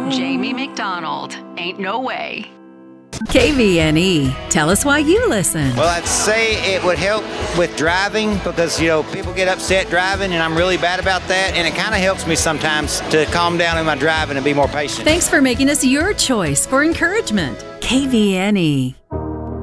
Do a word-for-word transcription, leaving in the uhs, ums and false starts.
Jamie McDonald. Ain't no way. K V N E. Tell us why you listen. Well, I'd say it would help with driving because, you know, people get upset driving, and I'm really bad about that. And it kind of helps me sometimes to calm down in my driving and be more patient. Thanks for making us your choice for encouragement. K V N E.